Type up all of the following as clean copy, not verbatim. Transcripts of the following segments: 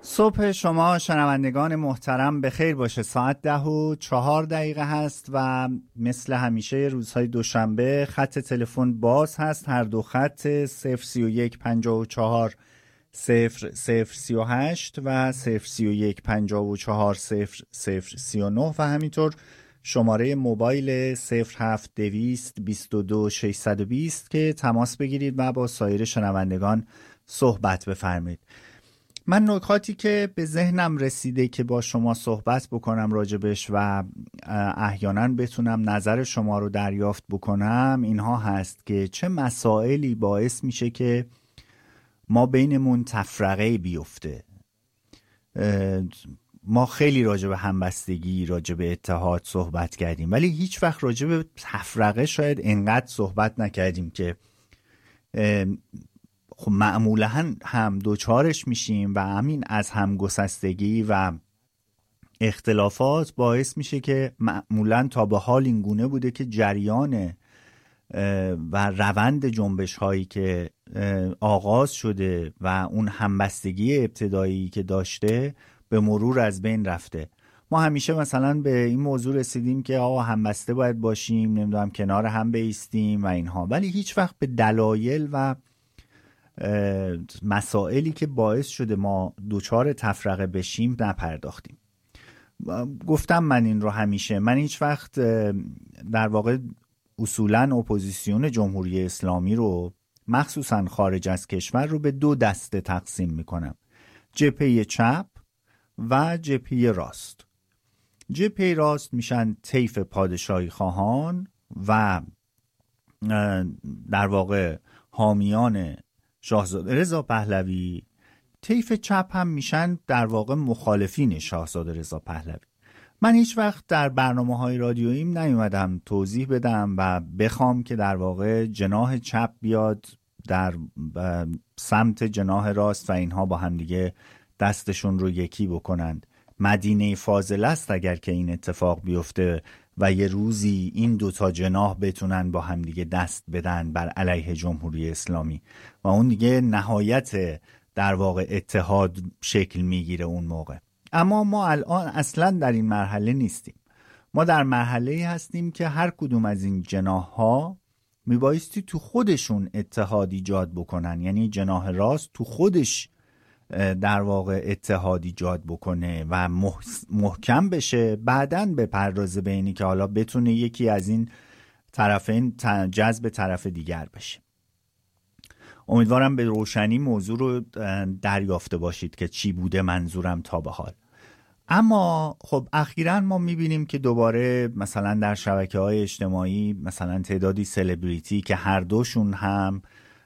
صبح شما شنوندگان محترم بخیر باشه. ساعت 10:04 هست و مثل همیشه روزهای دوشنبه خط تلفن باز هست. هر دو خط 031 54 0038 و 031 54 0039 و همینطور شماره موبایل 07 22 620 که تماس بگیرید و با سایر شنوندگان صحبت بفرمایید. من نکاتی که به ذهنم رسیده که با شما صحبت بکنم راجبش و احیانا بتونم نظر شما رو دریافت بکنم اینها هست که چه مسائلی باعث میشه که ما بینمون تفرقه بیفته. ما خیلی راجب همبستگی، راجب اتحاد صحبت کردیم ولی هیچ وقت راجب تفرقه شاید انقدر صحبت نکردیم که خب معمولا هم دوچارش میشیم و همین از همگسستگی و اختلافات باعث میشه که معمولا تا به حال این گونه بوده که جریان و روند جنبش هایی که آغاز شده و اون همبستگی ابتدایی که داشته به مرور از بین رفته. ما همیشه مثلا به این موضوع رسیدیم که آقا همبسته باید باشیم، نمیدونم کنار هم بایستیم و اینها، ولی هیچ وقت به دلایل و مسائلی که باعث شده ما دوچار تفرقه بشیم نپرداختیم. گفتم من این رو همیشه، من هیچ وقت در واقع اصولاً اپوزیسیون جمهوری اسلامی رو مخصوصاً خارج از کشور رو به دو دسته تقسیم میکنم: جبهه چپ و جبهه راست. جبهه راست میشن طیف پادشاهی خواهان و در واقع حامیان شاهزاده رضا پهلوی. طیف چپ هم میشن در واقع مخالفین شاهزاده رضا پهلوی. من هیچ وقت در برنامه‌های رادیوییم نیومدم توضیح بدم و بخوام که در واقع جناح چپ بیاد در سمت جناح راست و اینها با هم دیگه دستشون رو یکی بکنند. مدینه فاضل است اگر که این اتفاق بیفته و یه روزی این دوتا جناح بتونن با هم دیگه دست بدن بر علیه جمهوری اسلامی و اون دیگه نهایت در واقع اتحاد شکل میگیره اون موقع. اما ما الان اصلا در این مرحله نیستیم. ما در مرحله هستیم که هر کدوم از این جناح ها میبایستی تو خودشون اتحاد ایجاد بکنن، یعنی جناح راست تو خودش در واقع اتحاد ایجاد بکنه و محکم بشه، بعدن به پردازه به اینی که حالا بتونه یکی از این طرفین جذب طرف دیگر بشه. امیدوارم به روشنی موضوع رو دریافته باشید که چی بوده منظورم تا به حال. اما خب اخیراً ما میبینیم که دوباره مثلا در شبکه‌های اجتماعی مثلا تعدادی سلبریتی که هر دوشون هم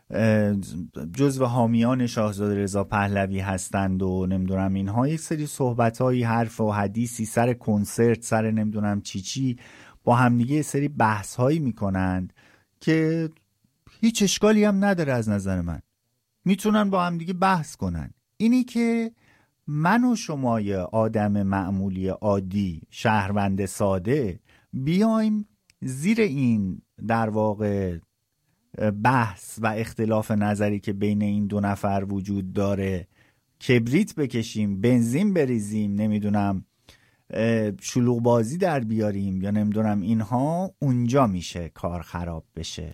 جزو حامیان شاهزاده رضا پهلوی هستند و نمیدونم اینها یک سری صحبت‌هایی، حرف و حدیثی سر کنسرت، سر نمیدونم چی با همدیگه یه سری بحث‌هایی میکنند که هیچ اشکالی هم نداره. از نظر من میتونن با همدیگه بحث کنن. اینی که من و شما یه آدم معمولی عادی، شهروند ساده، بیایم زیر این در واقع بحث و اختلاف نظری که بین این دو نفر وجود داره کبریت بکشیم، بنزین بریزیم، نمیدونم شلوغ بازی در بیاریم یا نمیدونم اینها، اونجا میشه کار خراب بشه.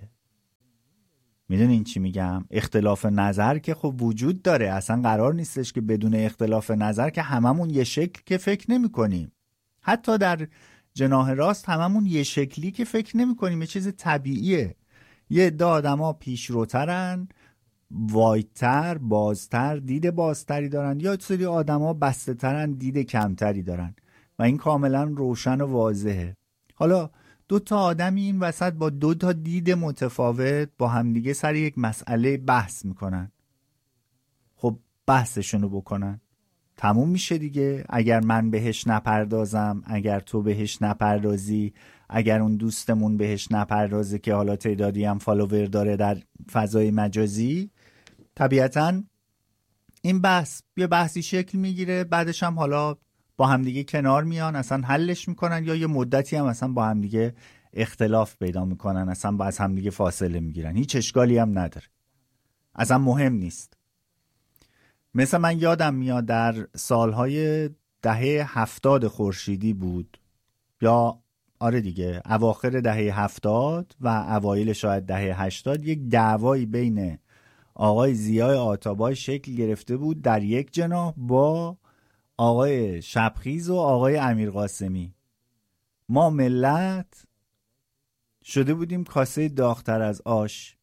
میدونین چی میگم؟ اختلاف نظر که خب وجود داره، اصلا قرار نیستش که بدون اختلاف نظر که هممون یه شکل که فکر نمی کنیم. حتی در جناح راست هممون یه شکلی که فکر نمی کنیم، یه چیز طبیعیه. یه عده آدما پیشروترن، وایدتر، بازتر، دید بازتری دارن، یا سری آدما بسته ترن، دید کمتری دارن و این کاملا روشن و واضحه. حالا دو تا آدمی این وسط با دو تا دید متفاوت با همدیگه سر یک مسئله بحث میکنن. خب بحثشونو بکنن، تموم میشه دیگه. اگر من بهش نپردازم، اگر تو بهش نپردازی، اگر اون دوستمون بهش نپردازه که حالا تعدادی هم فالوور داره در فضای مجازی، طبیعتاً این بحث یه بحثی شکل میگیره. بعدش هم حالا با همدیگه کنار میان، اصلا حلش میکنن، یا یه مدتی هم اصلا با همدیگه اختلاف پیدا میکنن، اصلا با از همدیگه فاصله میگیرن. هیچ اشکالی هم نداره، اصلا مهم نیست. مثل من یادم میاد در سالهای دهه 70 خورشیدی بود، یا آره دیگه اواخر دهه 70 و اوایل شاید دهه 80، یک دعوایی بین آقای ضیای آتابای شکل گرفته بود در یک جناح با آقای شبخیز و آقای امیرقاسمی. ما ملت شده بودیم کاسه داغ‌تر از آش.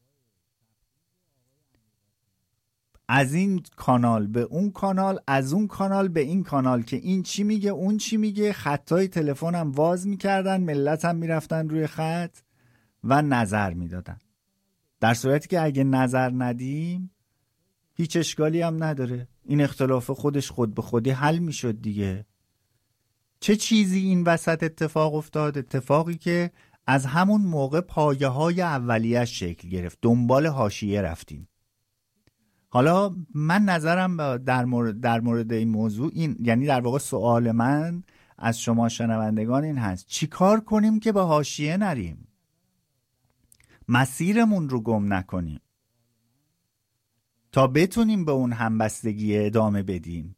از این کانال به اون کانال، از اون کانال به این کانال، که این چی میگه اون چی میگه. خطای تلفنم واز میکردن، ملت هم میرفتن روی خط و نظر میدادن، در صورتی که اگه نظر ندیم هیچ اشکالی هم نداره، این اختلاف خودش خود به خودی حل میشد دیگه. چه چیزی این وسط اتفاق افتاد؟ اتفاقی که از همون موقع پایه های اولیش شکل گرفت، دنبال حاشیه رفتیم. حالا من نظرم در مورد این موضوع این، یعنی در واقع سوال من از شما شنوندگان این هست: چی کار کنیم که به حاشیه نریم، مسیرمون رو گم نکنیم تا بتونیم به اون همبستگی ادامه بدیم،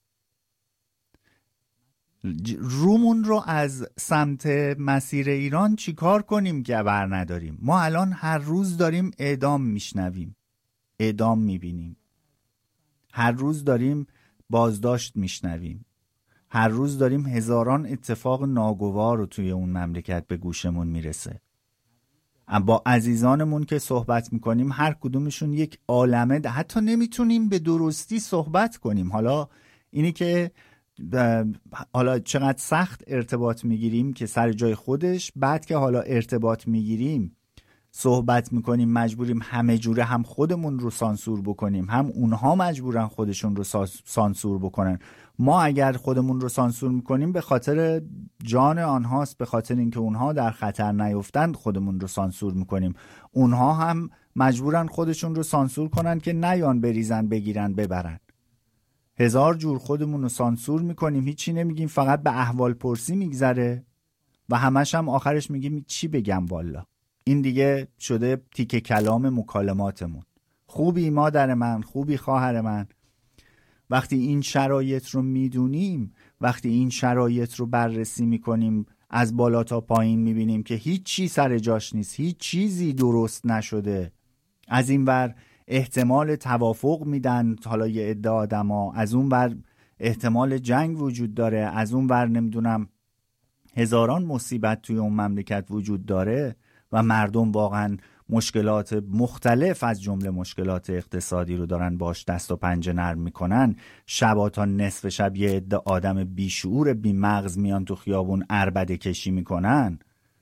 رومون رو از سمت مسیر ایران چی کار کنیم که بر نداریم؟ ما الان هر روز داریم اعدام میشنویم، اعدام میبینیم، هر روز داریم بازداشت میشنویم، هر روز داریم هزاران اتفاق ناگوار رو توی اون مملکت به گوشمون میرسه. با عزیزانمون که صحبت میکنیم هر کدومشون یک عالمه، حتی نمیتونیم به درستی صحبت کنیم. حالا اینی که حالا چقدر سخت ارتباط میگیریم که سر جای خودش، بعد که حالا ارتباط میگیریم صحبت میکنیم مجبوریم همه جوره هم خودمون رو سانسور بکنیم، هم اونها مجبورن خودشون رو سانسور بکنن. ما اگر خودمون رو سانسور میکنیم به خاطر جان آنهاست، به خاطر اینکه اونها در خطر نیفتند خودمون رو سانسور میکنیم. اونها هم مجبورن خودشون رو سانسور کنن که نیان بریزن بگیرن ببرن. هزار جور خودمون رو سانسور میکنیم، هیچی نمیگیم، فقط به احوال پرسی میگذره و همش هم آخرش میگیم چی بگم والا. این دیگه شده تیکه کلام مکالماتمون. خوبی مادر من، خوبی خواهر من. وقتی این شرایط رو میدونیم، وقتی این شرایط رو بررسی میکنیم از بالا تا پایین، میبینیم که هیچ چی سر جاش نیست، هیچ چیزی درست نشده. از این ور احتمال توافق میدن حالا یه عده آدما، از اون ور احتمال جنگ وجود داره، از اون ور نمیدونم هزاران مصیبت توی اون مملکت وجود داره و مردم واقعا مشکلات مختلف از جمله مشکلات اقتصادی رو دارن باش دست و پنجه نرم میکنن. شبا تا نصف شب یه عده آدم بیشعور بی مغز میان تو خیابون عربده کشی میکنن.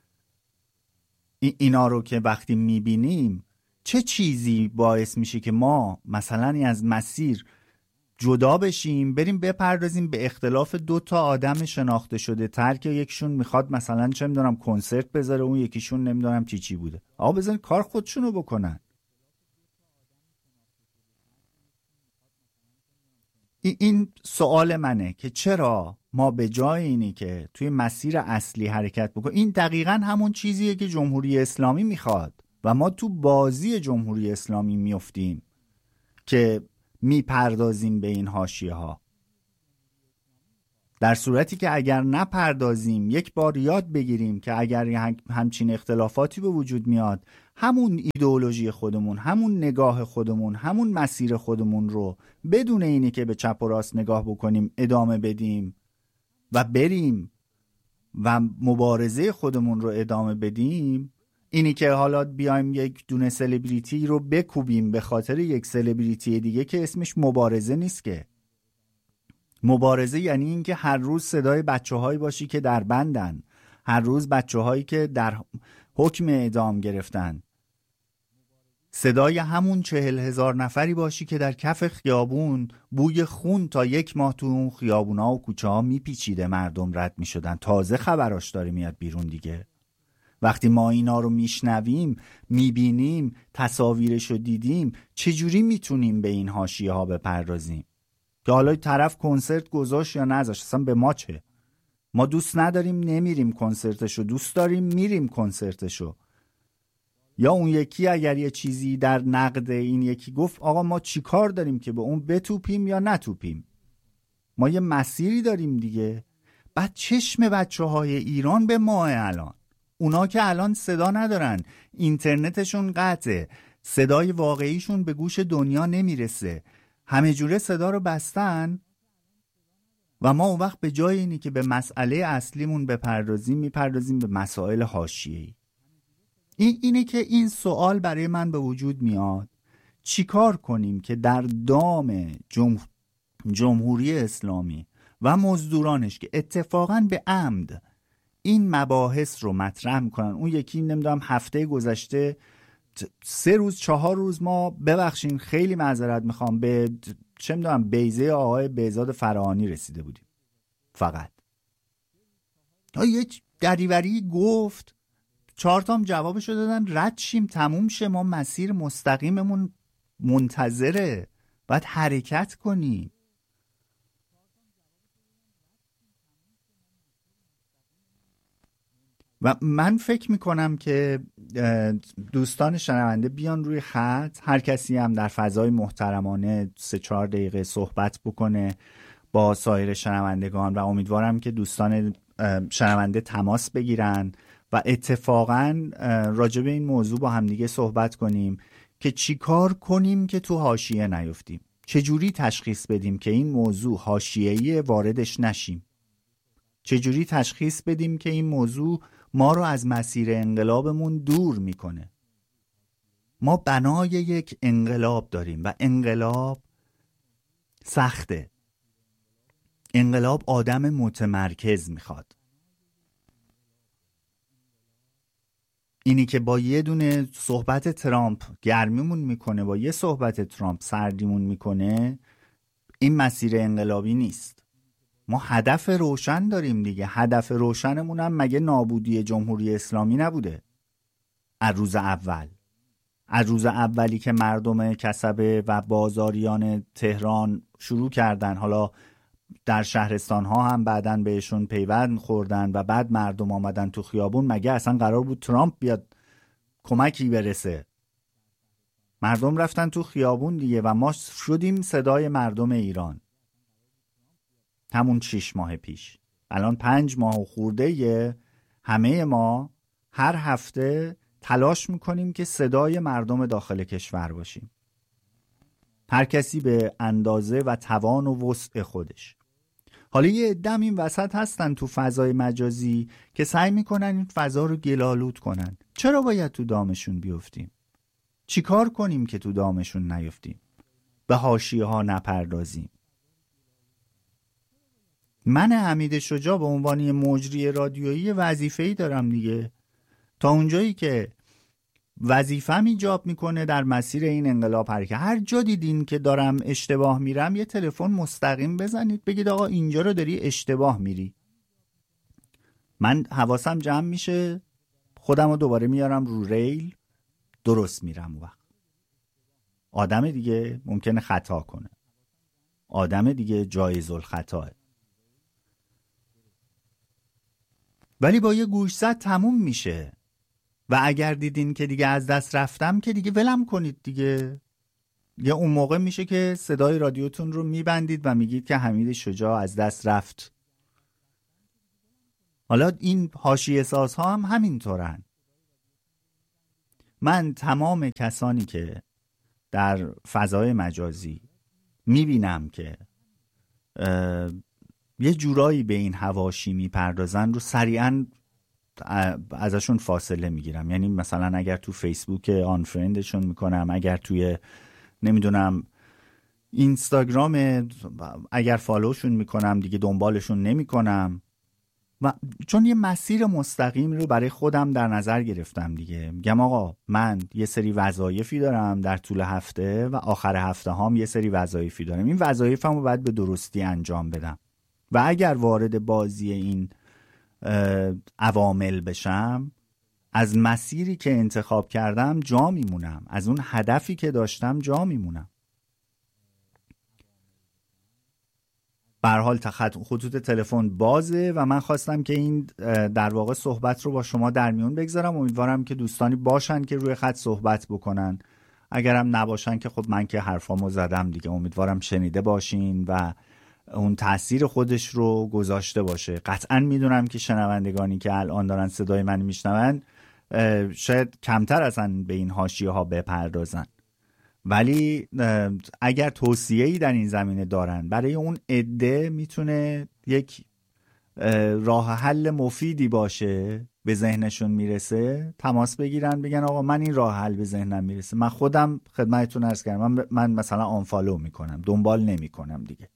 اینا رو که وقتی میبینیم، چه چیزی باعث میشه که ما مثلا از مسیر جدا بشیم، بریم بپردازیم به اختلاف دو تا آدم شناخته شده تر که یکیشون میخواد مثلا چه میدونم کنسرت بذاره، اون یکیشون نمیدونم چی بوده. آقا بذارین کار خودشونو بکنن. این سوال منه که چرا ما به جای اینی که توی مسیر اصلی حرکت بکنیم، این دقیقاً همون چیزیه که جمهوری اسلامی میخواد و ما تو بازی جمهوری اسلامی میافتیم که میپردازیم به این حاشیه ها، در صورتی که اگر نپردازیم، یک بار یاد بگیریم که اگر همچین اختلافاتی به وجود میاد، همون ایدئولوژی خودمون، همون نگاه خودمون، همون مسیر خودمون رو بدون اینی که به چپ و راست نگاه بکنیم ادامه بدیم و بریم و مبارزه خودمون رو ادامه بدیم. اینی که حالا بیایم یک دونه سلبریتی رو بکوبیم به خاطر یک سلبریتی دیگه که اسمش مبارزه نیست. که مبارزه یعنی این که هر روز صدای بچه‌هایی باشی که در بندن، هر روز بچه‌هایی که در حکم اعدام گرفتن، صدای همون 40,000 نفری باشی که در کف خیابون بوی خون تا 1 ماه تو اون خیابونا و کوچه ها میپیچیده، مردم رد میشدن، تازه خبراش داره میاد بیرون دیگه. وقتی ما اینا رو میشنویم، میبینیم، تصاویرشو دیدیم، چجوری میتونیم به این حاشیه ها بپردازیم؟ که حالا طرف کنسرت گذاشت یا نذاشت، اصلا به ما چه؟ ما دوست نداریم نمیریم کنسرتشو، دوست داریم میریم کنسرتشو. یا اون یکی اگر یه چیزی در نقد این یکی گفت آقا ما چی کار داریم که به اون بتوپیم یا نتوپیم؟ ما یه مسیری داریم دیگه. بعد چشم بچه‌های ایران به ماه الان، اونا که الان صدا ندارن، اینترنتشون قطعه، صدای واقعیشون به گوش دنیا نمیرسه، همه جوره صدا رو بستن و ما اون وقت به جای اینی که به مسئله اصلیمون بپردازیم میپردازیم به مسائل حاشیه‌ای. اینه که این سوال برای من به وجود میاد، چیکار کنیم که در دام جمهوری اسلامی و مزدورانش که اتفاقاً به عمد این مباحث رو مطرح میکنن. اون یکی نمیدونم هفته گذشته 3 روز 4 روز ما ببخشین خیلی معذرت میخوام به چه میدونم بیضه آقای بهزاد فراهانی رسیده بودیم. فقط یه دریوری گفت 4 تام جوابشو دادن رد شیم تموم شه، ما مسیر مستقیممون منتظره، باید حرکت کنیم. و من فکر میکنم که دوستان شنونده بیان روی خط، هر کسی هم در فضای محترمانه 3-4 دقیقه صحبت بکنه با سایر شنوندگان و امیدوارم که دوستان شنونده تماس بگیرن و اتفاقا راجع به این موضوع با همدیگه صحبت کنیم که چی کار کنیم که تو حاشیه نیفتیم، چجوری تشخیص بدیم که این موضوع حاشیه‌ای واردش نشیم، چجوری تشخیص بدیم که این موضوع ما رو از مسیر انقلابمون دور میکنه. ما بنای یک انقلاب داریم و انقلاب سخته. انقلاب آدم متمرکز میخواد. اینی که با یه دونه صحبت ترامپ گرمیمون میکنه، با یه صحبت ترامپ سردیمون میکنه، این مسیر انقلابی نیست. ما هدف روشن داریم دیگه. هدف روشنمون هم مگه نابودی جمهوری اسلامی نبوده؟ از روز اولی که مردم کسبه و بازاریان تهران شروع کردن، حالا در شهرستان ها هم بعدن بهشون پیوند خوردن و بعد مردم آمدن تو خیابون، مگه اصلا قرار بود ترامپ بیاد کمکی برسه؟ مردم رفتن تو خیابون دیگه و ما شدیم صدای مردم ایران. همون 6 ماه پیش، الان 5 ماه و خورده همه ما هر هفته تلاش میکنیم که صدای مردم داخل کشور باشیم، هر کسی به اندازه و توان و وسع خودش. حالا یه عده‌ام این وسط هستن تو فضای مجازی که سعی میکنن این فضا رو گلالود کنن. چرا باید تو دامشون بیفتیم؟ چی کار کنیم که تو دامشون نیفتیم؟ به حاشیه ها نپردازیم. من حمید شجاع به عنوان مجری رادیویی وظیفه‌ای دارم دیگه. تا اونجایی که وظیفه‌م ایجاب میکنه در مسیر این انقلاب حرکت، هر جا دیدین که دارم اشتباه میرم یه تلفن مستقیم بزنید، بگید آقا اینجا رو داری اشتباه میری. من حواسم جمع میشه، خودم رو دوباره میارم رو ریل، درست میرم. وقت آدم دیگه ممکنه خطا کنه، آدم دیگه جایز الخطاه، ولی با یه گوشزد تموم میشه. و اگر دیدین که دیگه از دست رفتم که دیگه ولم کنید دیگه. یا اون موقع میشه که صدای رادیوتون رو میبندید و میگید که حمید شجاع از دست رفت. حالا این حاشیه سازها هم همینطورن. من تمام کسانی که در فضای مجازی میبینم که یه جورایی به این حواشی میپردازن رو سریعا ازشون فاصله میگیرم. یعنی مثلا اگر تو فیسبوک آن فرندشون میکنم، اگر توی نمیدونم اینستاگرام اگر فالوشون میکنم دیگه دنبالشون نمیکنم، و چون یه مسیر مستقیم رو برای خودم در نظر گرفتم دیگه. میگم آقا من یه سری وظایفی دارم در طول هفته و آخر هفته هم یه سری وظایفی دارم، این وظایفم رو باید به درستی انجام بدم و اگر وارد بازی این عوامل بشم، از مسیری که انتخاب کردم جا میمونم، از اون هدفی که داشتم جا میمونم. به هر هر حال خطوط تلفن بازه و من خواستم که این در واقع صحبت رو با شما در میون بگذارم. امیدوارم که دوستانی باشن که روی خط صحبت بکنن، اگرم نباشن که خب من که حرفامو زدم دیگه. امیدوارم شنیده باشین و اون تأثیر خودش رو گذاشته باشه. قطعا میدونم که شنوندگانی که الان دارن صدای من میشنون شاید کمتر ازن به این حاشیه ها بپردازن، ولی اگر توصیه‌ای در این زمینه دارن برای اون عده میتونه یک راه حل مفیدی باشه، به ذهنشون میرسه، تماس بگیرن بگن آقا من این راه حل به ذهنم میرسه. من خودم خدمتتون عرض کردم من مثلا آنفالو میکنم، دنبال نمیکنم دیگه.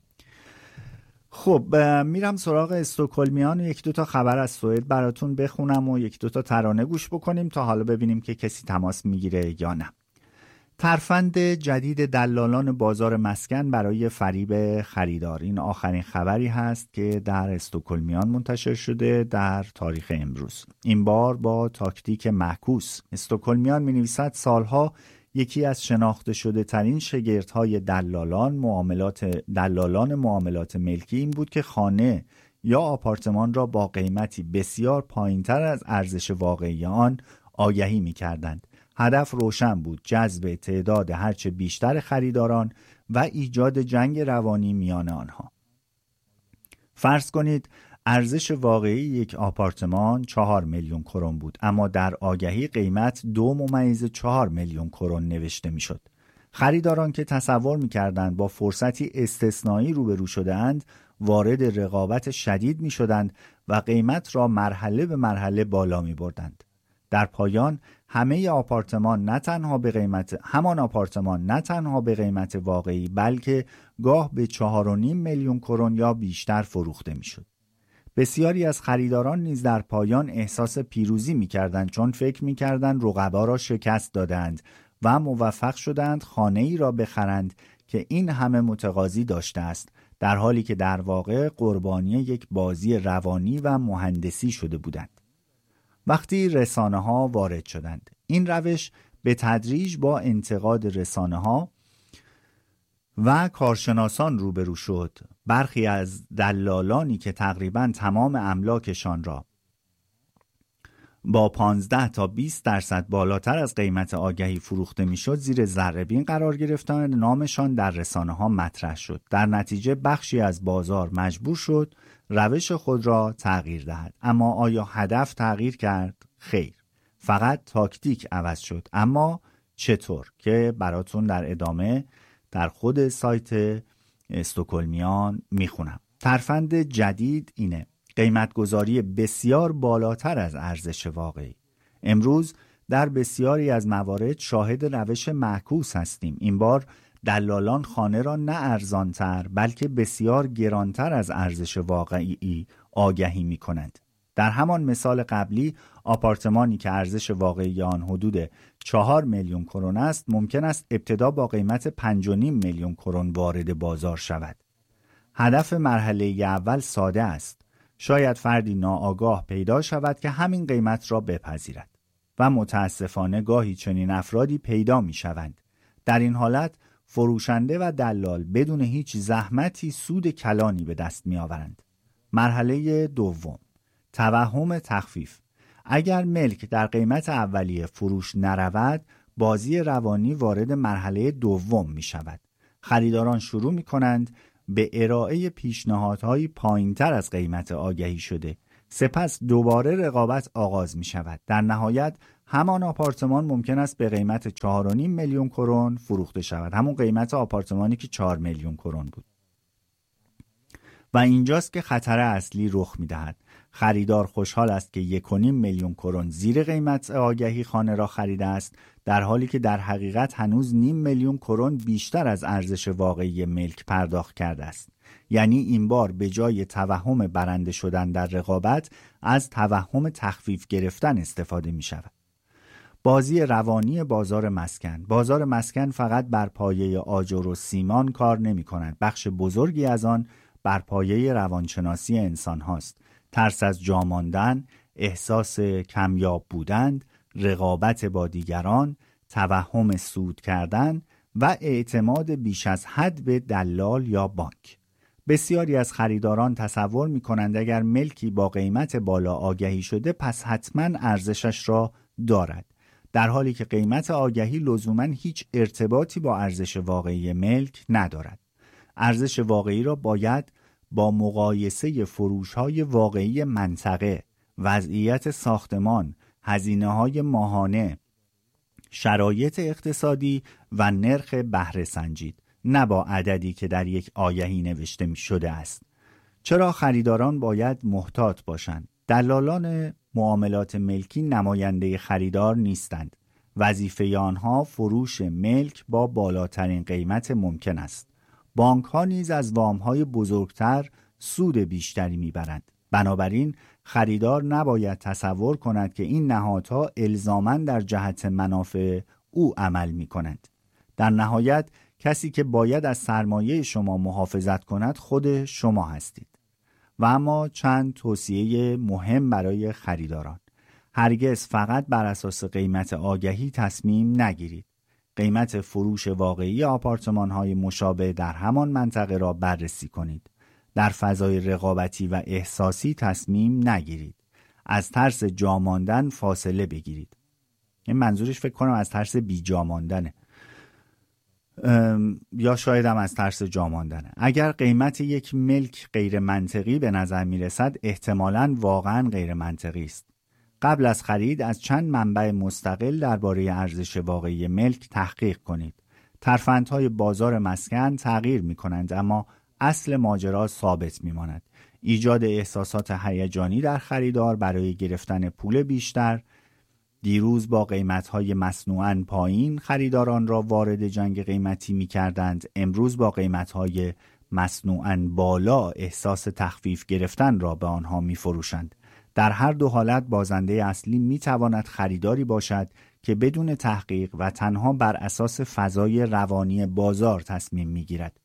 خب میرم سراغ استکهلمیان و یک دو تا خبر از سوئد براتون بخونم و یک دو تا ترانه گوش بکنیم تا حالا ببینیم که کسی تماس میگیره یا نه. ترفند جدید دلالان بازار مسکن برای فریب خریدار. این آخرین خبری هست که در استکهلمیان منتشر شده در تاریخ امروز. این بار با تاکتیک معکوس. استکهلمیان می‌نویسد سالها یکی از شناخته شده ترین شگردهای دلالان معاملات ملکی این بود که خانه یا آپارتمان را با قیمتی بسیار پایینتر از ارزش واقعی آن آگهی می‌کردند. هدف روشن بود: جذب تعداد هرچه بیشتر خریداران و ایجاد جنگ روانی میان آنها. فرض کنید ارزش واقعی یک آپارتمان 4 میلیون کرون بود، اما در آگهی قیمت 2.4 میلیون کرون نوشته میشد. خریداران که تصور می‌کردند با فرصتی استثنایی روبرو شده‌اند، وارد رقابت شدید می‌شدند و قیمت را مرحله به مرحله بالا می‌بردند. در پایان همان آپارتمان نه تنها به قیمت واقعی بلکه گاه به 4.5 میلیون کرون یا بیشتر فروخته میشد. بسیاری از خریداران نیز در پایان احساس پیروزی می‌کردند، چون فکر می‌کردند رقبا را شکست دادند و موفق شدند خانه‌ای را بخرند که این همه متقاضی داشته است، در حالی که در واقع قربانی یک بازی روانی و مهندسی شده بودند. وقتی رسانه‌ها وارد شدند، این روش به تدریج با انتقاد رسانه‌ها و کارشناسان روبرو شد. برخی از دلالانی که تقریباً تمام املاکشان را با 15 تا 20% بالاتر از قیمت آگهی فروخته میشد زیر ذره‌بین قرار گرفتند، نامشان در رسانه‌ها مطرح شد. در نتیجه بخشی از بازار مجبور شد روش خود را تغییر دهد. اما آیا هدف تغییر کرد؟ خیر، فقط تاکتیک عوض شد. اما چطور؟ که براتون در ادامه در خود سایت استکهلمیان میخونم. ترفند جدید اینه: قیمتگذاری بسیار بالاتر از ارزش واقعی. امروز در بسیاری از موارد شاهد روش معکوس هستیم. این بار دلالان خانه را نه ارزانتر بلکه بسیار گرانتر از ارزش واقعی آگهی می کنند. در همان مثال قبلی آپارتمانی که ارزش واقعی آن حدود 4 میلیون کرون است ممکن است ابتدا با قیمت 5.5 میلیون کرون وارد بازار شود. هدف مرحله اول ساده است: شاید فردی ناآگاه پیدا شود که همین قیمت را بپذیرد و متاسفانه گاهی چنین افرادی پیدا می شوند. در این حالت فروشنده و دلال بدون هیچ زحمتی سود کلانی به دست می آورند. مرحله دوم: توهم تخفیف. اگر ملک در قیمت اولیه فروش نرود، بازی روانی وارد مرحله دوم می شود. خریداران شروع می کنند به ارائه پیشنهادهای پایینتر از قیمت آگهی شده. سپس دوباره رقابت آغاز می شود. در نهایت همان آپارتمان ممکن است به قیمت 4.5 میلیون کرون فروخته شود، همون قیمت آپارتمانی که 4 میلیون کرون بود. و اینجاست که خطر اصلی رخ می دهد. خریدار خوشحال است که 1.5 میلیون کرون زیر قیمت آگهی خانه را خریده است، در حالی که در حقیقت هنوز 0.5 میلیون کرون بیشتر از ارزش واقعی ملک پرداخت کرده است. یعنی این بار به جای توهم برنده شدن در رقابت، از توهم تخفیف گرفتن استفاده می شود. بازی روانی بازار مسکن. بازار مسکن فقط بر پایه آجر و سیمان کار نمی کند. بخش بزرگی از آن بر پایه روانشناسی انسان هاست. ترس از جا ماندن، احساس کمیاب بودن، رقابت با دیگران، توهم سود کردن و اعتماد بیش از حد به دلال یا بانک. بسیاری از خریداران تصور می‌کنند اگر ملکی با قیمت بالا آگهی شده پس حتما ارزشش را دارد، در حالی که قیمت آگهی لزوماً هیچ ارتباطی با ارزش واقعی ملک ندارد. ارزش واقعی را باید با مقایسه فروش‌های واقعی منطقه، وضعیت ساختمان، هزینه‌های ماهانه، شرایط اقتصادی و نرخ بهره سنجید، نه با عددی که در یک آگهی نوشته می شده است. چرا خریداران باید محتاط باشند؟ دلالان معاملات ملکی نماینده خریدار نیستند. وظیفه آنها فروش ملک با بالاترین قیمت ممکن است. بانک ها نیز از وام های بزرگتر سود بیشتری میبرند. بنابراین خریدار نباید تصور کند که این نهادها الزاماً در جهت منافع او عمل می کنند. در نهایت کسی که باید از سرمایه شما محافظت کند خود شما هستید. و اما چند توصیه مهم برای خریداران. هرگز فقط بر اساس قیمت آگهی تصمیم نگیرید. قیمت فروش واقعی آپارتمان‌های مشابه در همان منطقه را بررسی کنید. در فضای رقابتی و احساسی تصمیم نگیرید. از ترس جا ماندن فاصله بگیرید. این منظورش فکر کنم از ترس بی جا ماندنه. یا شاید هم از ترس جا ماندنه. اگر قیمت یک ملک غیر منطقی به نظر می رسد احتمالاً واقعاً غیر منطقی است. قبل از خرید از چند منبع مستقل درباره ارزش واقعی ملک تحقیق کنید. ترفندهای بازار مسکن تغییر می کنند اما اصل ماجرا ثابت می ماند. ایجاد احساسات هیجانی در خریدار برای گرفتن پول بیشتر. دیروز با قیمت‌های مصنوعاً پایین خریداران را وارد جنگ قیمتی می‌کردند. امروز با قیمت‌های مصنوعاً بالا احساس تخفیف گرفتن را به آنها می‌فروشند. در هر دو حالت بازنده اصلی می‌تواند خریداری باشد که بدون تحقیق و تنها بر اساس فضای روانی بازار تصمیم می‌گیرد.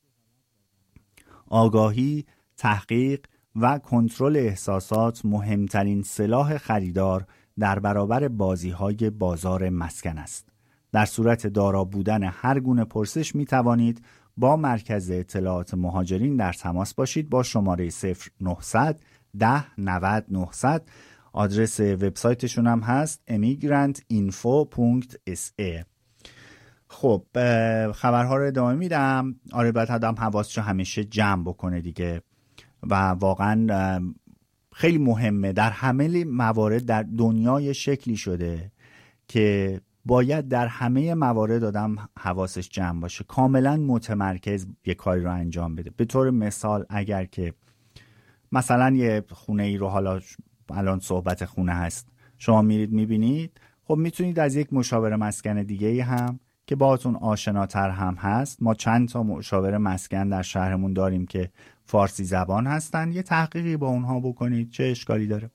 آگاهی، تحقیق و کنترل احساسات مهمترین سلاح خریدار در برابر بازی‌های بازار مسکن است. در صورت دارا بودن هر گونه پرسش می توانید با مرکز اطلاعات مهاجرین در تماس باشید با شماره 0900 10 90 900. آدرس وبسایتشون هم هست emigrant.info.sa. خب خبرها رو ادامه میدم. آره باید آدم حواسشو همیشه جمع بکنه دیگه و واقعا خیلی مهمه. در همه موارد در دنیای شکلی شده که باید در همه موارد آدم حواسش جمع باشه، کاملا متمرکز یک کاری رو انجام بده. به طور مثال اگر که مثلا یه خونه ای رو، حالا الان صحبت خونه هست، شما میرید میبینید، خب میتونید از یک مشاور مسکن دیگه ای هم که باهاتون آشناتر هم هست، ما چند تا مشاور مسکن در شهرمون داریم که فارسی زبان هستن، یه تحقیقی با اونها بکنید، چه اشکالی داره.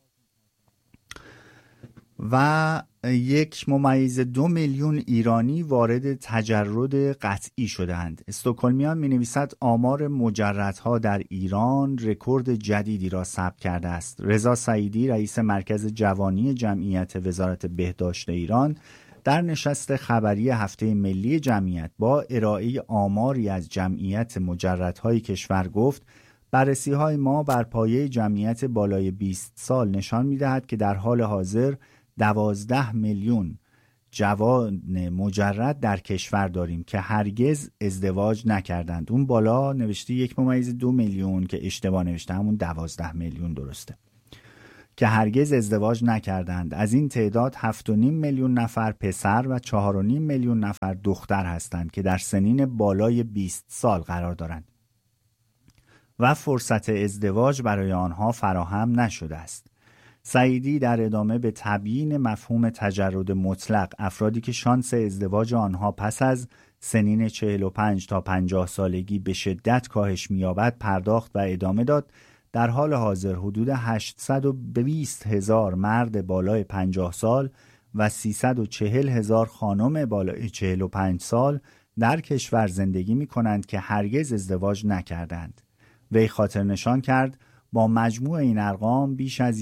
و 1.2 میلیون ایرانی وارد تجرد قطعی شدند. استکهلمیان می نویسد آمار مجردها در ایران رکورد جدیدی را ثبت کرده است. رضا سعیدی رئیس مرکز جوانی جمعیت وزارت بهداشت ایران در نشست خبری هفته ملی جمعیت با ارائه آماری از جمعیت مجردهای کشور گفت بررسی‌های ما بر پایه جمعیت بالای 20 سال نشان می‌دهد که در حال حاضر 12 میلیون جوان مجرد در کشور داریم که هرگز ازدواج نکردند. اون بالا نوشته 1.2 میلیون که اشتباه نوشته، همون 12 میلیون درسته، که هرگز ازدواج نکردند. از این تعداد 7.5 میلیون نفر پسر و 4.5 میلیون نفر دختر هستند که در سنین بالای 20 سال قرار دارند و فرصت ازدواج برای آنها فراهم نشده است. سعیدی در ادامه به تبیین مفهوم تجرد مطلق، افرادی که شانس ازدواج آنها پس از سنین 45 تا 50 سالگی به شدت کاهش می‌یابد پرداخت و ادامه داد در حال حاضر حدود 820,000 مرد بالای 50 سال و 340,000 خانم بالای 45 سال در کشور زندگی می کنند که هرگز ازدواج نکردند. وی خاطر نشان کرد با مجموع این ارقام بیش از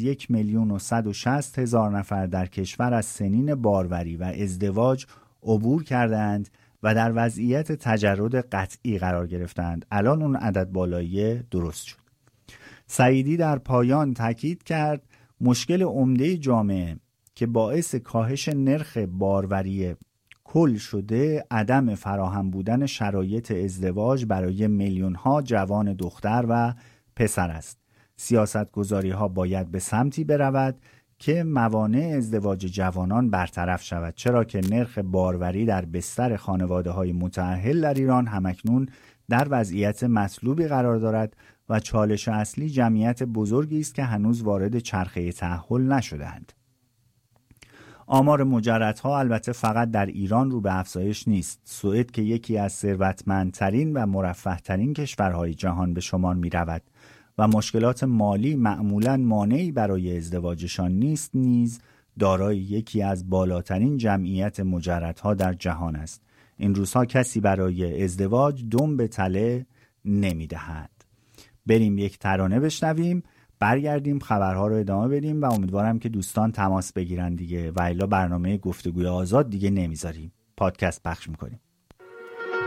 1,160,000 نفر در کشور از سنین باروری و ازدواج عبور کردند و در وضعیت تجرد قطعی قرار گرفتند. الان اون عدد بالایی درست شد. سعیدی در پایان تاکید کرد مشکل عمده جامعه که باعث کاهش نرخ باروری کل شده عدم فراهم بودن شرایط ازدواج برای میلیون‌ها جوان دختر و پسر است. سیاستگذاری‌ها باید به سمتی برود که موانع ازدواج جوانان برطرف شود، چرا که نرخ باروری در بستر خانواده‌های متأهل در ایران همکنون در وضعیت مطلوبی قرار دارد و چالش اصلی جمعیت بزرگی است که هنوز وارد چرخه تأهل نشده‌اند. آمار مجردها البته فقط در ایران رو به افزایش نیست. سوئد که یکی از ثروتمندترین و مرفه‌ترین کشورهای جهان به شمار می‌رود و مشکلات مالی معمولاً مانعی برای ازدواجشان نیست، نیز دارای یکی از بالاترین جمعیت مجردها در جهان است. این روزها کسی برای ازدواج دم به تله نمی‌دهد. بریم یک ترانه بشنویم، برگردیم خبرها رو ادامه بدیم و امیدوارم که دوستان تماس بگیرن دیگه، و الا برنامه گفتگوی آزاد دیگه نمیذاریم، پادکست پخش میکنیم.